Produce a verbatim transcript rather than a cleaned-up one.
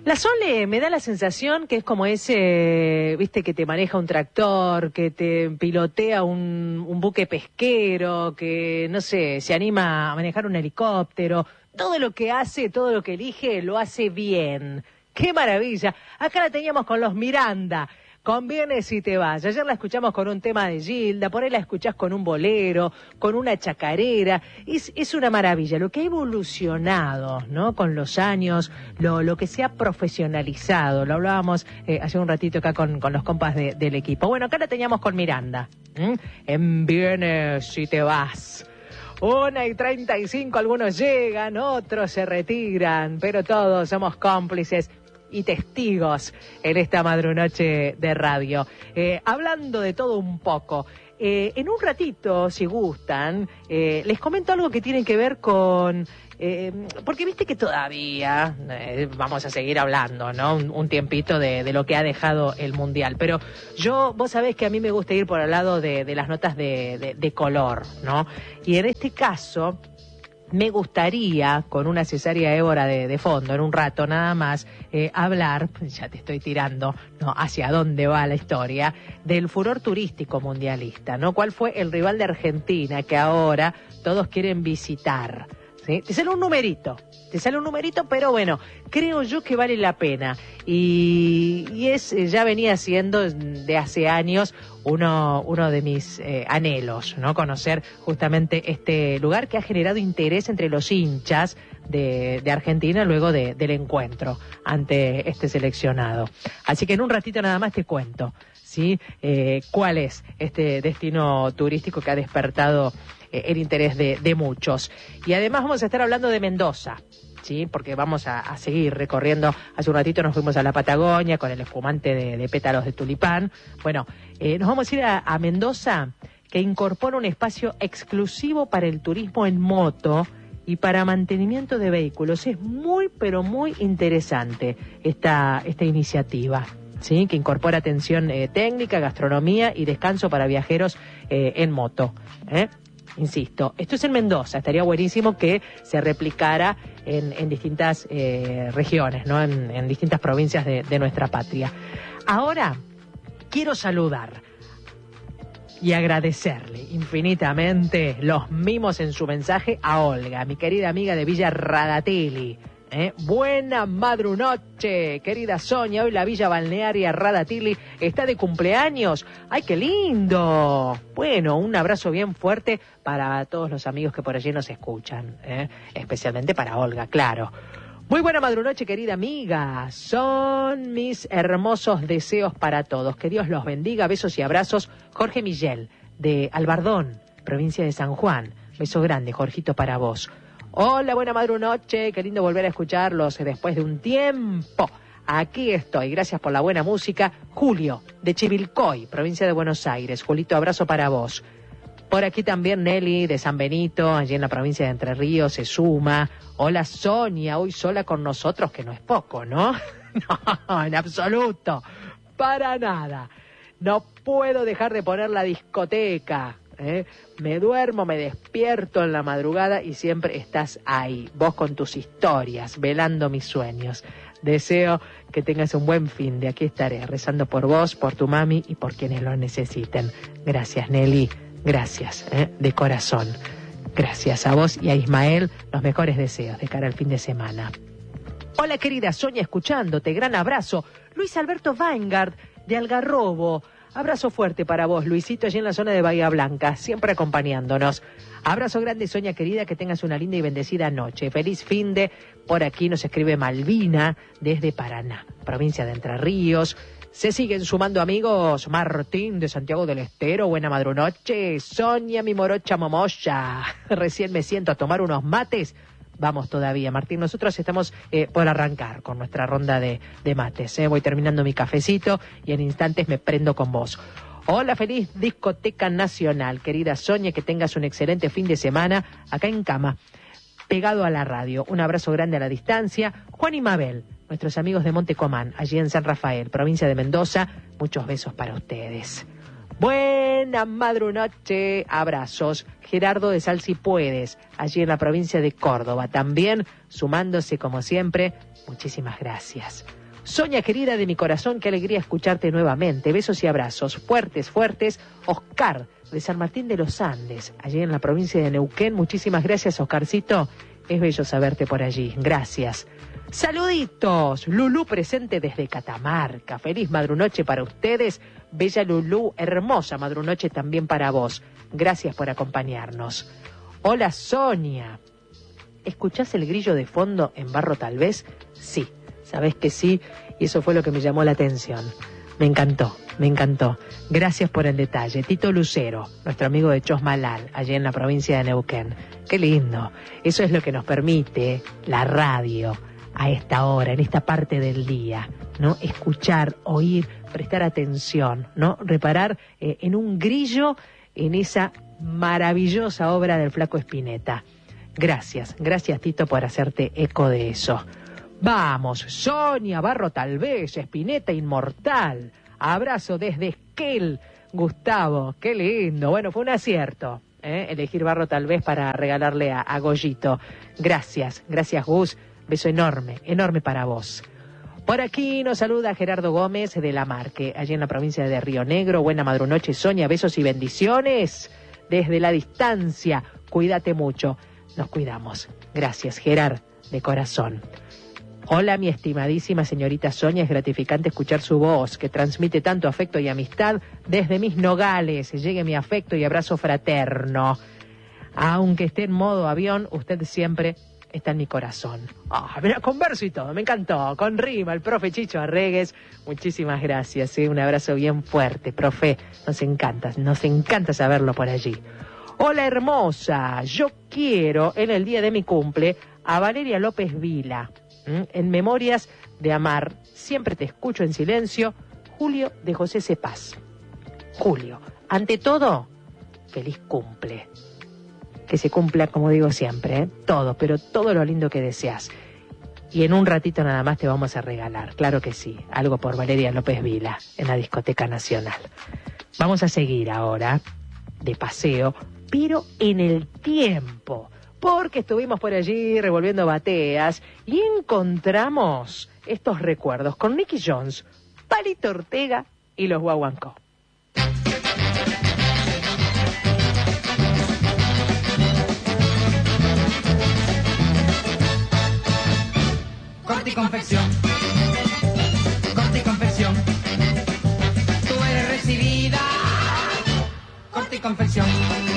La Sole me da la sensación que es como ese, viste, que te maneja un tractor, que te pilotea un, un buque pesquero, que, no sé, se anima a manejar un helicóptero. Todo lo que hace, todo lo que elige, lo hace bien. ¡Qué maravilla! Acá la teníamos con los Miranda. Conviene si te vas. Ayer la escuchamos con un tema de Gilda, por ahí la escuchás con un bolero, con una chacarera. Es, es una maravilla. Lo que ha evolucionado, ¿no? Con los años, lo, lo que se ha profesionalizado. Lo hablábamos eh, hace un ratito acá con, con los compas de, del equipo. Bueno, acá la teníamos con Miranda. ¿Mm? En Viene si te vas. Una y treinta y cinco, algunos llegan, otros se retiran, pero todos somos cómplices y testigos en esta madrunoche de radio. Eh, hablando de todo un poco, eh, en un ratito, si gustan, eh, les comento algo que tiene que ver con... Eh, porque viste que todavía eh, vamos a seguir hablando, ¿no? Un, un tiempito de, de lo que ha dejado el Mundial. Pero yo, vos sabés que a mí me gusta ir por el lado de, de las notas de, de, de color, ¿no? Y en este caso... me gustaría, con una cesárea Évora de, de fondo, en un rato nada más, eh, hablar, ya te estoy tirando, ¿no? Hacia dónde va la historia, del furor turístico mundialista, ¿no? ¿Cuál fue el rival de Argentina que ahora todos quieren visitar? ¿Sí? Te sale un numerito, te sale un numerito, pero bueno, creo yo que vale la pena. Y, y es, ya venía siendo de hace años uno, uno de mis eh, anhelos, ¿no? Conocer justamente este lugar que ha generado interés entre los hinchas de, de Argentina luego de, del encuentro ante este seleccionado. Así que en un ratito nada más te cuento, ¿sí? Eh, cuál es este destino turístico que ha despertado eh, el interés de, de muchos. Y además vamos a estar hablando de Mendoza, ¿sí? Porque vamos a, a seguir recorriendo. Hace un ratito nos fuimos a la Patagonia con el espumante de, de pétalos de tulipán. Bueno, eh, nos vamos a ir a, a Mendoza, que incorpora un espacio exclusivo para el turismo en moto y para mantenimiento de vehículos. Es muy, pero muy interesante esta, esta iniciativa, ¿sí? Que incorpora atención eh, técnica, gastronomía y descanso para viajeros eh, en moto, ¿eh? Insisto, esto es en Mendoza, estaría buenísimo que se replicara en, en distintas eh, regiones, ¿no? En, en distintas provincias de, de nuestra patria. Ahora, quiero saludar y agradecerle infinitamente los mimos en su mensaje a Olga, mi querida amiga de Villa Radatili. ¿Eh? Buena madrunoche, querida Sonia. Hoy la Villa Balnearia Radatili está de cumpleaños. ¡Ay, qué lindo! Bueno, un abrazo bien fuerte para todos los amigos que por allí nos escuchan, ¿eh? Especialmente para Olga, claro. Muy buena madrunoche, querida amiga. Son mis hermosos deseos para todos. Que Dios los bendiga. Besos y abrazos. Jorge Millel, de Albardón, provincia de San Juan. Beso grande, Jorgito, para vos. Hola, buena madrunoche, qué lindo volver a escucharlos después de un tiempo. Aquí estoy, gracias por la buena música. Julio, de Chivilcoy, provincia de Buenos Aires. Julito, abrazo para vos. Por aquí también Nelly, de San Benito, allí en la provincia de Entre Ríos, se suma. Hola, Sonia, hoy sola con nosotros, que no es poco, ¿no? No, en absoluto, para nada. No puedo dejar de poner la discoteca. ¿Eh? Me duermo, me despierto en la madrugada y siempre estás ahí, vos con tus historias, velando mis sueños. Deseo que tengas un buen fin de aquí estaré, rezando por vos, por tu mami y por quienes lo necesiten. Gracias, Nelly, gracias, ¿eh? De corazón. Gracias a vos y a Ismael, los mejores deseos de cara al fin de semana. Hola, querida Sonia, escuchándote, gran abrazo. Luis Alberto Weingart, de Algarrobo. Abrazo fuerte para vos, Luisito, allí en la zona de Bahía Blanca, siempre acompañándonos. Abrazo grande, Sonia querida, que tengas una linda y bendecida noche. Feliz fin de... Por aquí nos escribe Malvina, desde Paraná, provincia de Entre Ríos. Se siguen sumando amigos. Martín, de Santiago del Estero, buena madrunoche. Sonia, mi morocha momoya. Recién me siento a tomar unos mates. Vamos todavía, Martín. Nosotros estamos eh, por arrancar con nuestra ronda de, de mates. ¿eh? Voy terminando mi cafecito y en instantes me prendo con vos. Hola, feliz discoteca nacional. Querida Sonia, que tengas un excelente fin de semana acá en cama, pegado a la radio. Un abrazo grande a la distancia. Juan y Mabel, nuestros amigos de Montecomán, allí en San Rafael, provincia de Mendoza. Muchos besos para ustedes. Buena madrunoche, abrazos. Gerardo de Sal Si Puedes, allí en la provincia de Córdoba, también sumándose como siempre. Muchísimas gracias. Sonia querida de mi corazón, qué alegría escucharte nuevamente. Besos y abrazos fuertes, fuertes. Oscar de San Martín de los Andes, allí en la provincia de Neuquén. Muchísimas gracias, Oscarcito. Es bello saberte por allí. Gracias. Saluditos. Lulú presente desde Catamarca. Feliz madrunoche para ustedes. Bella Lulú, hermosa madrunoche también para vos. Gracias por acompañarnos. Hola, Sonia. ¿Escuchás el grillo de fondo en Barro tal vez? Sí, sabés que sí, y eso fue lo que me llamó la atención. Me encantó, me encantó. Gracias por el detalle. Tito Lucero, nuestro amigo de Chosmalal, allí en la provincia de Neuquén. Qué lindo. Eso es lo que nos permite la radio a esta hora, en esta parte del día, ¿no? Escuchar, oír, prestar atención, ¿no? Reparar eh, en un grillo, en esa maravillosa obra del Flaco Spinetta. Gracias, gracias Tito por hacerte eco de eso. Vamos, Sonia, Barro tal vez, Spinetta inmortal. Abrazo desde Esquel, Gustavo, qué lindo. Bueno, fue un acierto, ¿eh? Elegir Barro tal vez para regalarle a, a Goyito. Gracias, gracias Gus, beso enorme, enorme para vos. Por aquí nos saluda Gerardo Gómez de La Marque, allí en la provincia de Río Negro. Buena madrunoche, Sonia, besos y bendiciones. Desde la distancia, cuídate mucho. Nos cuidamos. Gracias, Gerard, de corazón. Hola, mi estimadísima señorita Sonia, es gratificante escuchar su voz, que transmite tanto afecto y amistad. Desde mis nogales, llegue mi afecto y abrazo fraterno. Aunque esté en modo avión, usted siempre está en mi corazón. Ah, oh, mira, con verso y todo, me encantó. Con rima, el profe Chicho Arregues. Muchísimas gracias, ¿eh? Un abrazo bien fuerte, profe. Nos encanta, nos encanta saberlo por allí. Hola, hermosa. Yo quiero, en el día de mi cumple, a Valeria López Vila. ¿Mm? En Memorias de Amar, siempre te escucho en silencio. Julio de José Cepaz. Julio, ante todo, feliz cumple. Que se cumpla, como digo siempre, ¿eh? todo, pero todo lo lindo que deseas. Y en un ratito nada más te vamos a regalar, claro que sí, algo por Valeria López Vila en la Discoteca Nacional. Vamos a seguir ahora de paseo, pero en el tiempo, porque estuvimos por allí revolviendo bateas y encontramos estos recuerdos con Nicky Jones, Palito Ortega y los Guaguancó. Corte y confección, corte y confección, tú eres recibida, corte y confección.